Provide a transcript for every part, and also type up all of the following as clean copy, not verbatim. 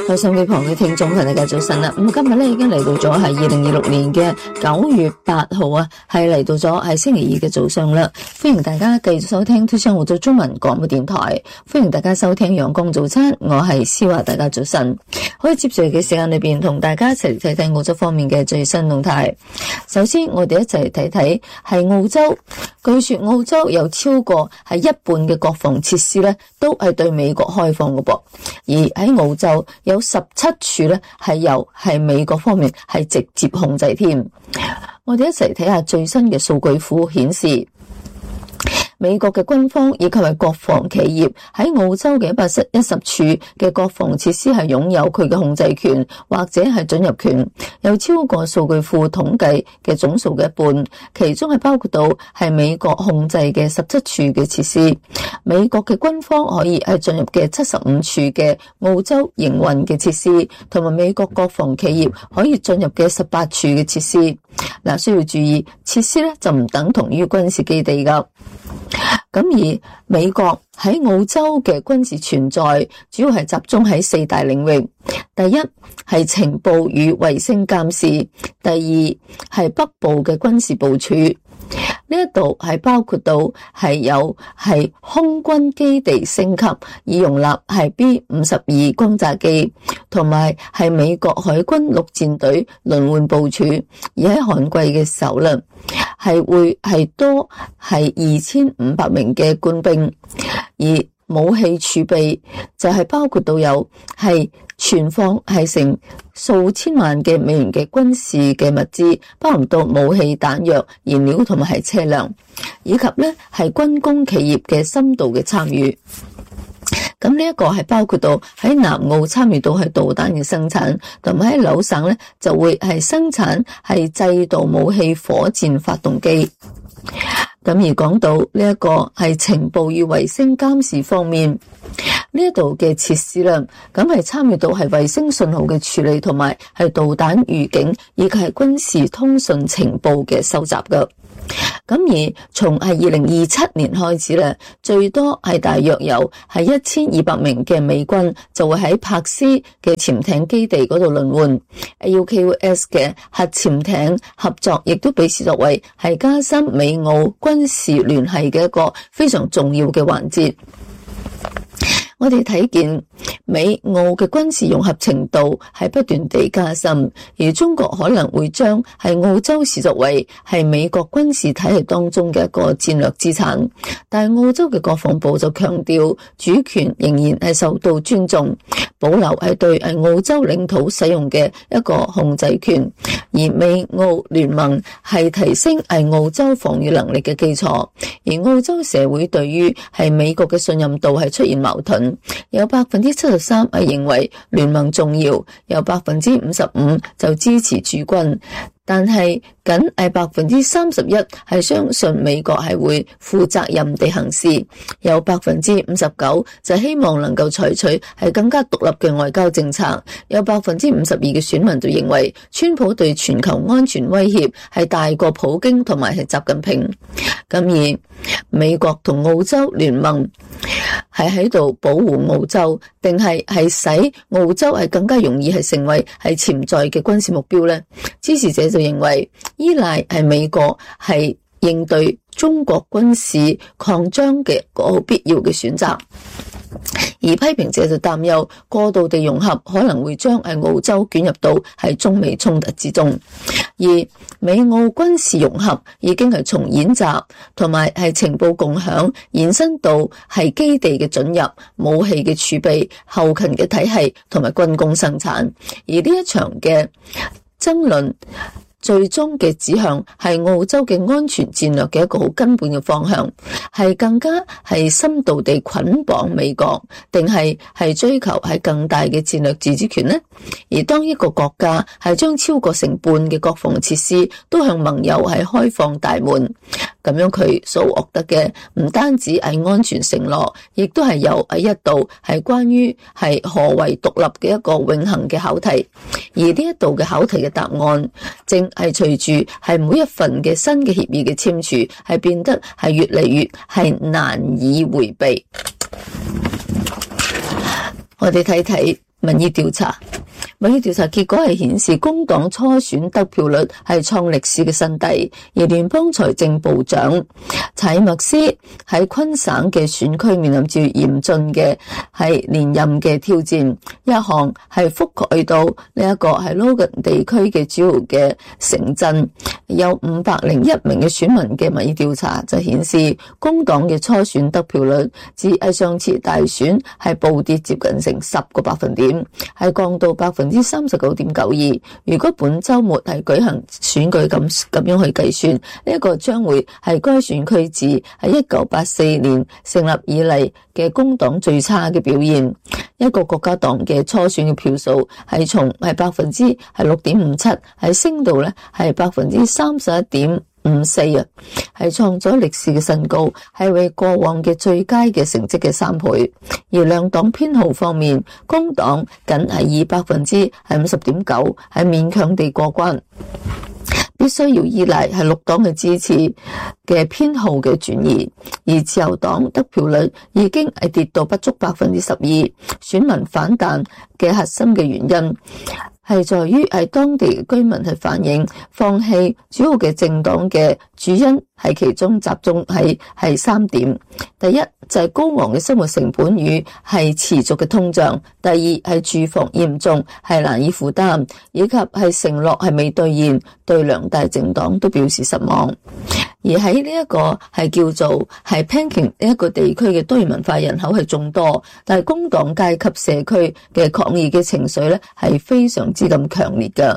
喺收音機旁嘅聽眾朋友大家早晨啦。咁今日咧已經嚟到咗係2026年嘅9月8號啊，係嚟到咗係星期二嘅早上啦。歡迎大家繼續收聽天窗澳洲中文廣播電台，歡迎大家收聽陽光早餐，我係思華，大家早晨。可以接住嘅時間裏邊同大家一齊嚟睇睇澳洲方面嘅最新動態。首先我哋一齊嚟睇睇係澳洲，據說澳洲有超過係一半嘅國防設施咧都係對美國開放嘅噃，而喺澳洲有17處咧係由美國方面係直接控制添。我哋一齊睇下最新嘅數據庫顯示，美國嘅軍方以及係國防企業喺澳洲嘅110處嘅國防設施係擁有佢嘅控制權或者係准入權，有超過數據庫統計嘅總數嘅一半，其中係包括到係美國控制嘅17處嘅設施。美國嘅軍方可以係進入嘅75處嘅澳洲營運嘅設施，同埋美國國防企業可以進入嘅18處嘅設施。嗱，需要注意，設施咧就唔等同於軍事基地噶。咁而美國喺澳洲嘅軍事存在主要係集中喺4大領域。第一係情報與衛星監視，第二係北部嘅軍事部署，呢一度係包括到係有係空軍基地升級以容納係 B-52 轟炸機，同埋係美國海軍陸戰隊輪換部署，而喺旱季嘅時候呢係會係多係2500名嘅官兵，而武器儲備就係包括到有係存放係成數千萬嘅美元嘅軍事嘅物資，包含到武器彈藥、燃料同埋係車輛，以及咧係軍工企業嘅深度嘅參與。咁呢一個係包括到喺南澳參與到係導彈嘅生產，同埋喺紐省咧就會係生產係制導武器火箭發動機。咁而講到呢一個係情報與衛星監視方面，呢一度嘅設施啦，咁係參與到係衛星信號嘅處理，同埋係導彈預警，以及係軍事通訊情報嘅收集噶。咁而從係2027年開始咧，最多係大約有係1200名嘅美軍就會喺柏斯嘅潛艇基地嗰度輪換。AUKUS 嘅核潛艇合作亦都被視作為係加深美澳軍事聯繫嘅一個非常重要嘅環節。我哋睇見美澳嘅軍事融合程度係不斷地加深，而中國可能會將係澳洲視作為係美國軍事體系當中嘅一個戰略資產，但係澳洲嘅國防部就強調主權仍然係受到尊重，保留係對澳洲領土使用嘅一個控制權，而美澳聯盟係提升澳洲防禦能力嘅基礎，而澳洲社會對於係美國嘅信任度係出現矛盾。有 73% 係認為聯盟重要，有 55% 就支持駐軍，但係僅係 31% 係相信美國係會負責任地行事，有 59% 就希望能夠採取係更加獨立嘅外交政策，有 52% 嘅選民就認為川普對全球安全威脅係大過普京同埋係習近平。咁而美國同澳洲聯盟係喺度保護澳洲，定係使澳洲係更加容易係成為係潛在嘅軍事目標呢？支持者就認為依賴係美國係應對中國軍事擴張嘅個必要嘅選擇，而批評者就擔憂過度地融合可能會將澳洲捲入到係中美衝突之中。而美澳軍事融合已經係從演習同埋係情報共享延伸到係基地嘅准入、武器嘅儲備、後勤嘅體系同埋軍工生產。而呢一場嘅爭論最終嘅指向係澳洲嘅安全戰略嘅一個好根本嘅方向，係更加係深度地捆綁美國，定係追求係更大嘅戰略自主權呢？而當一個國家係將超過成半嘅國防設施都向盟友係開放大門，咁樣佢所獲得嘅唔單止係安全承諾，亦都係有一道係關於係何為獨立嘅一個永恆嘅考題。而呢一道嘅考題嘅答案正係隨住係每一份嘅新嘅協議嘅簽署，係變得係越嚟越係難以迴避。 我哋睇睇民意調查。民意調查結果係顯示，工黨初選得票率係創歷史嘅新低，而聯邦財政部長查爾默斯喺昆省嘅選區面臨住嚴峻嘅係連任嘅挑戰。一項係覆蓋到呢一個係 Logan 地區嘅主要嘅城鎮，有501名嘅選民嘅民意調查就顯示，工黨嘅初選得票率自上次大選係暴跌接近成10個百分點，係降到39.92%。如果本週末係舉行選舉咁樣去計算，呢一個將會係該選區自係1984年成立以嚟嘅工黨最差嘅表現。一個國家黨嘅初選嘅票數係從係6.57%係升到咧係31.54%啊，係創咗歷史嘅新高，係為過往嘅最佳嘅成績嘅3倍。而兩黨偏好方面，工黨僅係以50.9%係勉強地過關，必須要依賴係綠黨嘅支持嘅偏好嘅轉移，而自由黨得票率已經係跌到不足12%。選民反彈嘅核心嘅原因係在於係當地嘅居民係反映放棄主要嘅政黨嘅主因係其中集中係3點。第一就係高昂嘅生活成本與係持續嘅通脹，第二係住房嚴重係難以負擔，以及係承諾係未兌現，對兩大政黨都表示失望。而喺呢一個係叫做係 Peking 呢一個地區嘅多元文化人口係眾多，但係工黨階級社區嘅抗議嘅情緒咧係非常之咁強烈㗎。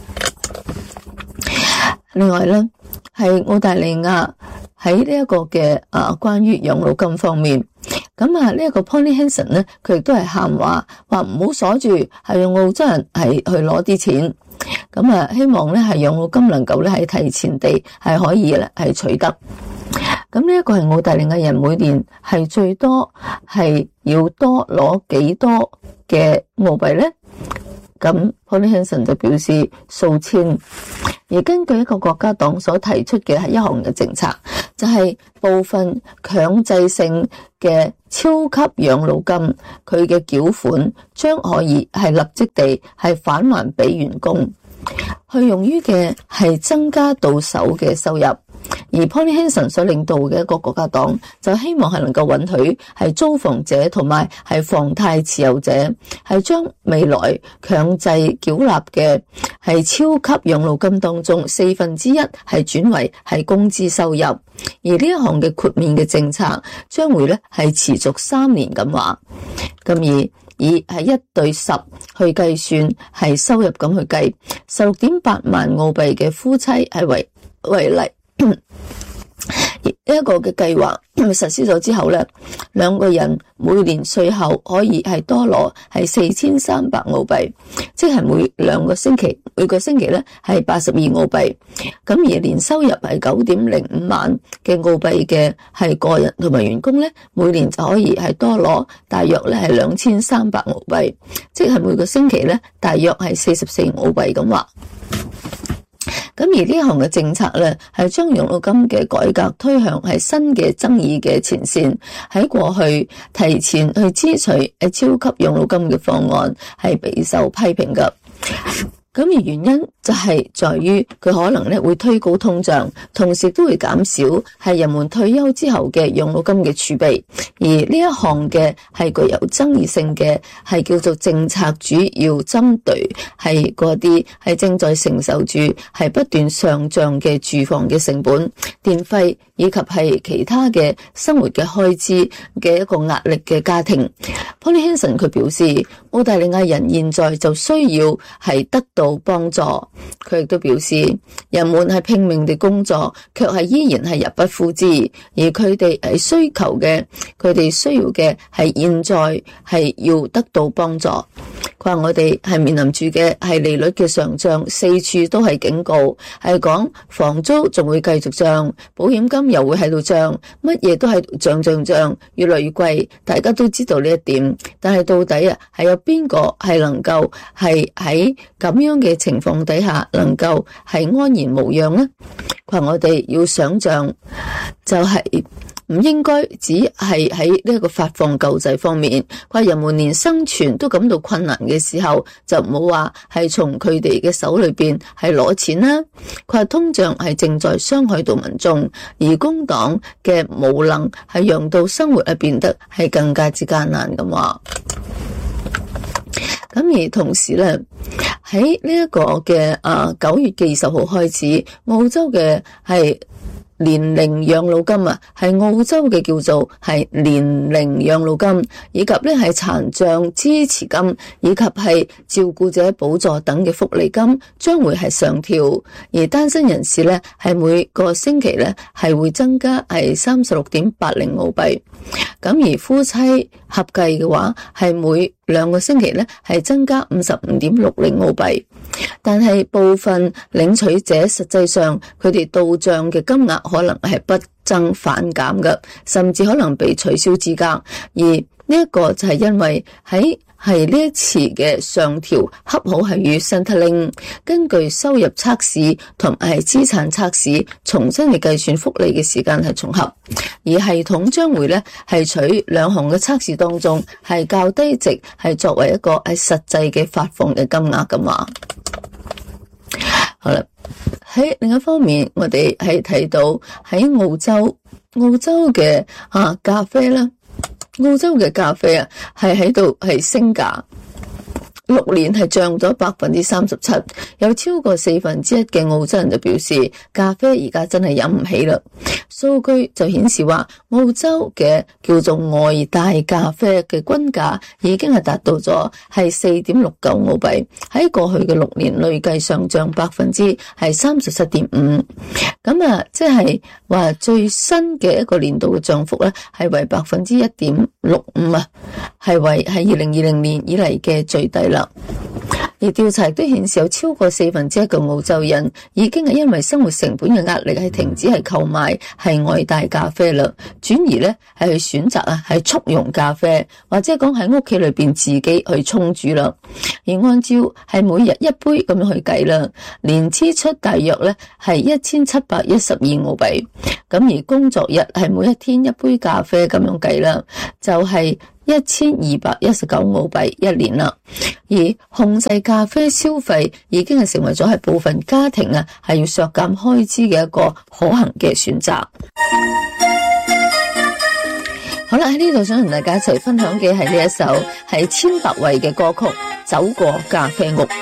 另外咧係澳大利亞喺呢一個嘅關於養老金方面，咁呢一個 Pauline Hanson 咧佢亦都係喊話唔好鎖住係用澳洲人係去攞啲錢。咁希望咧係養老金能夠咧係提前地係可以咧係取得。咁呢一個係澳大利亞人每年係最多係要多攞幾多嘅澳幣咧？咁 Pauline Hanson 就表示數千。而根據一個國家黨所提出嘅係一項嘅政策，就係部分強制性嘅超級養老金，佢嘅繳款將可以係立即地係返還俾員工，去用於嘅係增加到手嘅收入。而 Pauline Hanson 所領導嘅一個國家黨就希望係能夠允許係租房者同埋係房貸持有者係將未來強制繳納嘅係超級養老金當中1/4係轉為係工資收入。而呢一項嘅豁免嘅政策將會咧係持續3年咁話。咁而以係1對10去計算係收入咁去計，16.8萬澳幣嘅夫妻係為例。呢一個嘅計劃實施咗之後咧，兩個人每年稅後可以係多攞係4300澳幣，即係每個星期咧係82澳幣。咁而年收入係9.05萬嘅澳幣嘅係個人同埋員工咧，每年就可以係多攞大約咧係2300澳幣，即係每個星期咧大約係44澳幣咁話。咁而呢項嘅政策咧，係將養老金嘅改革推向係新嘅爭議嘅前線。喺過去提前去支取超級養老金嘅方案係備受批評㗎。咁而原因就係在於佢可能咧會推高通脹，同時都會減少係人們退休之後嘅養老金嘅儲備。而呢一項嘅係具有爭議性嘅係叫做政策，主要針對係嗰啲係正在承受住係不斷上漲嘅住房嘅成本、電費以及係其他嘅生活嘅開支嘅一個壓力嘅家庭。Pauline Hanson 佢表示，澳大利亞人現在就需要係得到幫助。佢亦都表示，人們係拼命地工作，卻係依然係入不敷支，而佢哋係需求嘅，佢哋需要嘅係現在係要得到幫助。佢話我哋係面臨住嘅係利率嘅上漲，四處都係警告，係講房租仲會繼續漲，保險金又會喺度漲，乜嘢都係漲，越來越貴。大家都知道呢一點，但係到底係有邊個係能夠係喺咁樣嘅情況底下能夠係安然無恙呢？佢話我哋要想象就係唔應該只係喺呢一個發放救濟方面。佢話人們連生存都感到困難嘅時候，就唔好話係從佢哋嘅手裏邊係攞錢啦。佢話通脹係正在傷害到民眾，而工黨嘅無能係讓到生活變得係更加之艱難咁話。咁而同時咧，喺呢一個嘅9月20號開始，澳洲嘅係年齡養老金啊，係澳洲嘅叫做係年齡養老金，以及咧係殘障支持金，以及係照顧者補助等嘅福利金，將會係上調。而單身人士咧係每個星期咧係會增加係36.80澳幣，咁而夫妻合計嘅話係每2個星期咧係增加55.60澳幣。但係部分領取者實際上佢哋到賬嘅金額可能係不增反減嘅，甚至可能被取消資格。而呢一個就係因為喺呢一次嘅上調恰好係與 Centrelink 根據收入測試同埋資產測試重新嘅計算福利嘅時間係重合，而系統將會咧係取兩項嘅測試當中係較低值係作為一個係實際嘅發放嘅金額咁話。好啦，喺另一方面，我哋係睇到喺澳洲嘅咖啡啦，澳洲嘅咖啡啊係喺度係升價，6年係漲咗37%，有超過1/4嘅澳洲人就表示咖啡而家真係飲唔起啦。數據就顯示話，澳洲嘅叫做外帶咖啡嘅均價已經係達到咗係4.69澳幣，喺過去嘅6年累計上漲37.5%。咁啊，即係話最新嘅一個年度嘅漲幅咧，係為1.65%啊，係為2020年以嚟嘅最低啦。而調查都顯示有超過1/4嘅澳洲人已經係因為生活成本嘅壓力係停止係購買係外帶咖啡啦，轉而咧係去選擇係速溶咖啡，或者講喺屋企裏邊自己去沖煮啦。而按照係每日一杯咁樣去計啦，年支出大約咧係1712澳幣，咁而工作日係每一天一杯咖啡咁樣計啦，就係1219澳幣一年啦。而控制咖啡消費已經係成為咗係部分家庭係要削減開支嘅一個可行嘅選擇。好啦，喺呢度想同大家一齊分享嘅係呢一首係千百惠嘅歌曲《走過咖啡屋》。